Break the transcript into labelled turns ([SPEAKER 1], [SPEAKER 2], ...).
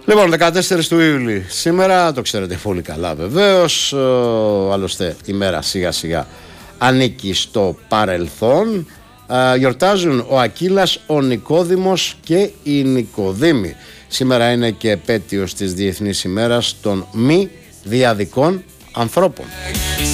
[SPEAKER 1] Λοιπόν, 14 του Ιούλη σήμερα, το ξέρετε πολύ καλά βεβαίως, άλλωστε η μέρα σιγά σιγά ανήκει στο παρελθόν. Γιορτάζουν ο Ακύλας, ο Νικόδημος και η Νικοδήμη. Σήμερα είναι και επέτειος της Διεθνής ημέρας των μη διαδικών ανθρώπων.